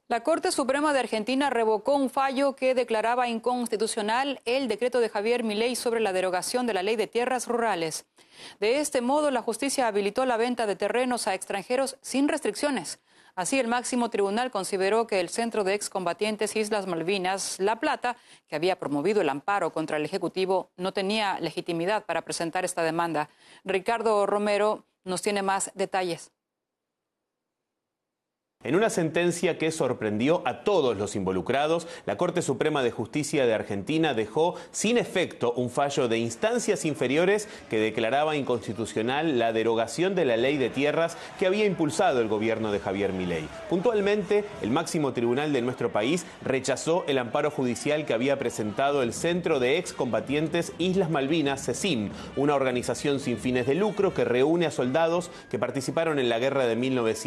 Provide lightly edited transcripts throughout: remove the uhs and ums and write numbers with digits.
La Corte Suprema de Argentina revocó un fallo que declaraba inconstitucional el decreto de Javier Milei sobre la derogación de la Ley de Tierras Rurales. De este modo, la justicia habilitó la venta de terrenos a extranjeros sin restricciones. Así, el máximo tribunal consideró que el Centro de Excombatientes Islas Malvinas, La Plata, que había promovido el amparo contra el Ejecutivo, no tenía legitimidad para presentar esta demanda. Ricardo Romero nos tiene más detalles. En una sentencia que sorprendió a todos los involucrados, la Corte Suprema de Justicia de Argentina dejó sin efecto un fallo de instancias inferiores que declaraba inconstitucional la derogación de la Ley de Tierras que había impulsado el gobierno de Javier Milei. Puntualmente, el máximo tribunal de nuestro país rechazó el amparo judicial que había presentado el Centro de Excombatientes Islas Malvinas, CECIM, una organización sin fines de lucro que reúne a soldados que participaron en la guerra de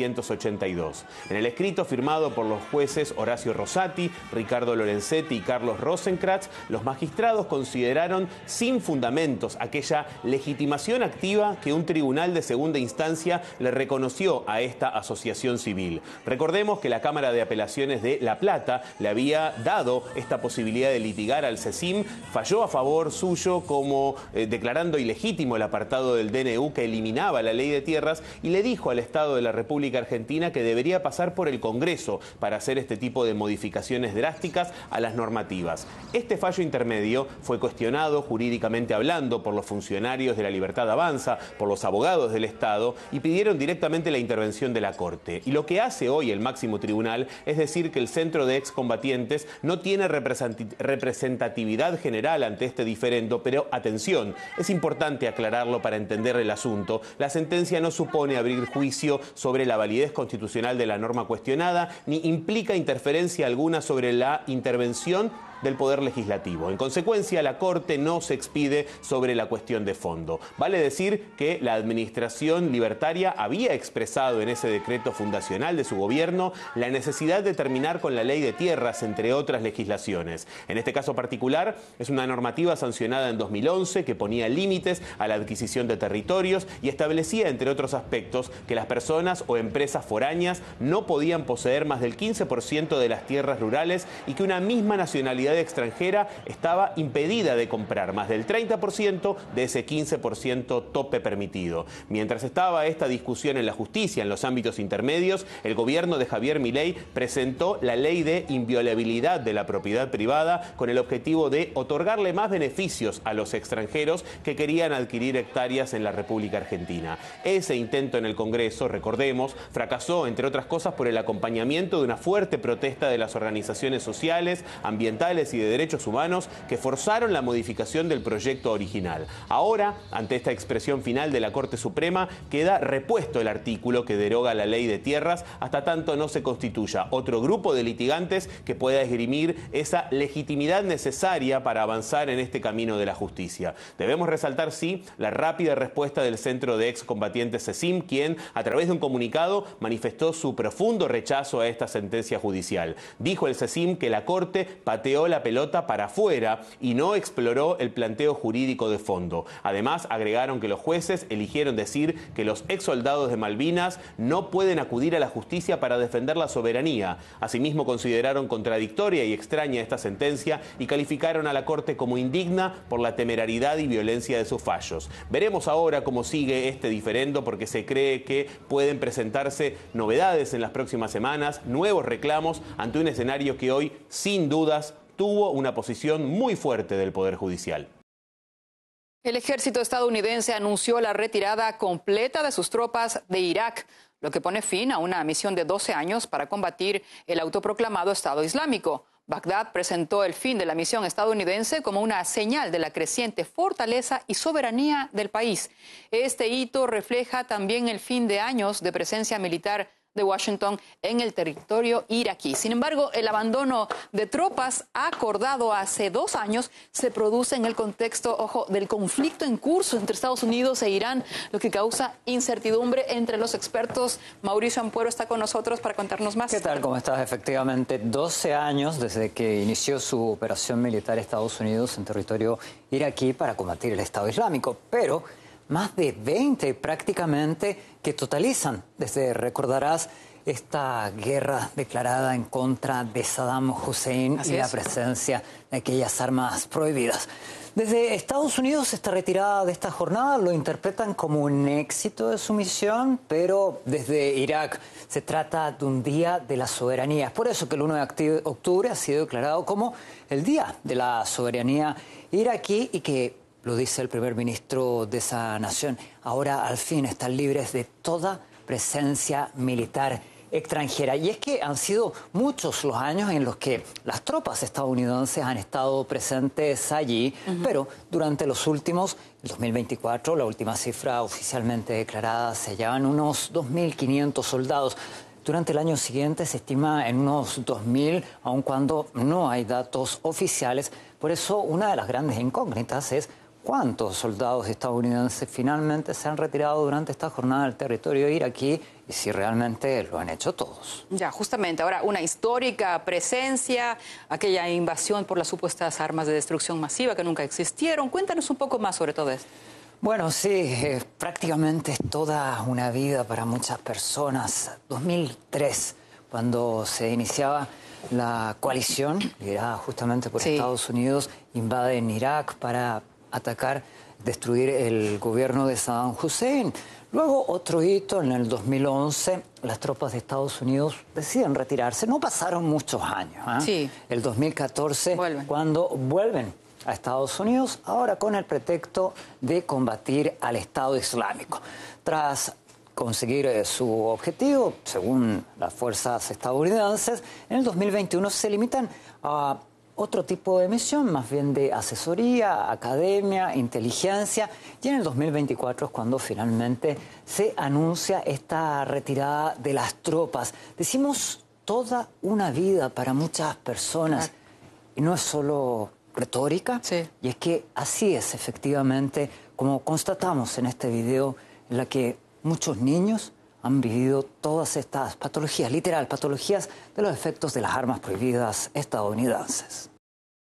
1982. En el escrito firmado por los jueces Horacio Rosati, Ricardo Lorenzetti y Carlos Rosenkrantz, los magistrados consideraron sin fundamentos aquella legitimación activa que un tribunal de segunda instancia le reconoció a esta asociación civil. Recordemos que la Cámara de Apelaciones de La Plata le había dado esta posibilidad de litigar al CECIM, falló a favor suyo como declarando ilegítimo el apartado del DNU que eliminaba la Ley de Tierras y le dijo al Estado de la República Argentina que debería pasar por el Congreso para hacer este tipo de modificaciones drásticas a las normativas. Este fallo intermedio fue cuestionado jurídicamente hablando por los funcionarios de La Libertad Avanza, por los abogados del Estado y pidieron directamente la intervención de la Corte. Y lo que hace hoy el máximo tribunal es decir que el Centro de Excombatientes no tiene representatividad general ante este diferendo, pero atención, es importante aclararlo para entender el asunto. La sentencia no supone abrir juicio sobre la validez constitucional de la norma cuestionada, ni implica interferencia alguna sobre la intervención del Poder Legislativo. En consecuencia, la Corte no se expide sobre la cuestión de fondo. Vale decir que la administración libertaria había expresado en ese decreto fundacional de su gobierno la necesidad de terminar con la Ley de Tierras, entre otras legislaciones. En este caso particular, es una normativa sancionada en 2011 que ponía límites a la adquisición de territorios y establecía, entre otros aspectos, que las personas o empresas foráneas no podían poseer más del 15% de las tierras rurales y que una misma nacionalidad extranjera estaba impedida de comprar más del 30% de ese 15% tope permitido. Mientras estaba esta discusión en la justicia en los ámbitos intermedios, el gobierno de Javier Milei presentó la ley de inviolabilidad de la propiedad privada con el objetivo de otorgarle más beneficios a los extranjeros que querían adquirir hectáreas en la República Argentina. Ese intento en el Congreso, recordemos, fracasó entre otras cosas por el acompañamiento de una fuerte protesta de las organizaciones sociales, ambientales y de derechos humanos que forzaron la modificación del proyecto original. Ahora, ante esta expresión final de la Corte Suprema, queda repuesto el artículo que deroga la Ley de Tierras hasta tanto no se constituya otro grupo de litigantes que pueda esgrimir esa legitimidad necesaria para avanzar en este camino de la justicia. Debemos resaltar, sí, la rápida respuesta del Centro de Excombatientes CECIM, quien, a través de un comunicado, manifestó su profundo rechazo a esta sentencia judicial. Dijo el CECIM que la Corte pateó la pelota para afuera y no exploró el planteo jurídico de fondo. Además, agregaron que los jueces eligieron decir que los exsoldados de Malvinas no pueden acudir a la justicia para defender la soberanía. Asimismo, consideraron contradictoria y extraña esta sentencia y calificaron a la Corte como indigna por la temerariedad y violencia de sus fallos. Veremos ahora cómo sigue este diferendo porque se cree que pueden presentarse novedades en las próximas semanas, nuevos reclamos ante un escenario que hoy, sin dudas, tuvo una posición muy fuerte del Poder Judicial. El ejército estadounidense anunció la retirada completa de sus tropas de Irak, lo que pone fin a una misión de 12 años para combatir el autoproclamado Estado Islámico. Bagdad presentó el fin de la misión estadounidense como una señal de la creciente fortaleza y soberanía del país. Este hito refleja también el fin de años de presencia militar de Washington en el territorio iraquí. Sin embargo, el abandono de tropas acordado hace 2 años se produce en el contexto, del conflicto en curso entre Estados Unidos e Irán, lo que causa incertidumbre entre los expertos. Mauricio Ampuero está con nosotros para contarnos más. ¿Qué tal? ¿Cómo estás? Efectivamente, 12 años desde que inició su operación militar Estados Unidos en territorio iraquí para combatir el Estado Islámico, pero más de 20 prácticamente que totalizan, desde, recordarás, esta guerra declarada en contra de Saddam Hussein y la presencia de aquellas armas prohibidas. Desde Estados Unidos, esta retirada de esta jornada lo interpretan como un éxito de su misión, pero desde Irak se trata de un día de la soberanía. Es por eso que el 1 de octubre ha sido declarado como el Día de la Soberanía iraquí y que, lo dice el primer ministro de esa nación, ahora al fin están libres de toda presencia militar extranjera. Y es que han sido muchos los años en los que las tropas estadounidenses han estado presentes allí, pero durante los últimos, el 2024, la última cifra oficialmente declarada, se hallaban unos 2.500 soldados. Durante el año siguiente se estima en unos 2.000, aun cuando no hay datos oficiales. Por eso, una de las grandes incógnitas es cuántos soldados estadounidenses finalmente se han retirado durante esta jornada del territorio iraquí y si realmente lo han hecho todos. Ya, justamente, ahora una histórica presencia, aquella invasión por las supuestas armas de destrucción masiva que nunca existieron. Cuéntanos un poco más sobre todo esto. Bueno, sí, prácticamente es toda una vida para muchas personas. 2003, cuando se iniciaba la coalición, liderada justamente por Estados Unidos, invaden Irak para atacar, destruir el gobierno de Saddam Hussein. Luego, otro hito, en el 2011, las tropas de Estados Unidos deciden retirarse. No pasaron muchos años. Sí. El 2014, cuando vuelven a Estados Unidos, ahora con el pretexto de combatir al Estado Islámico. Tras conseguir su objetivo, según las fuerzas estadounidenses, en el 2021 se limitan a otro tipo de misión, más bien de asesoría, academia, inteligencia, y en el 2024 es cuando finalmente se anuncia esta retirada de las tropas. Decimos toda una vida para muchas personas, y no es solo retórica, y es que así es efectivamente, como constatamos en este video, en la que muchos niños han vivido todas estas patologías, literal, patologías de los efectos de las armas prohibidas estadounidenses.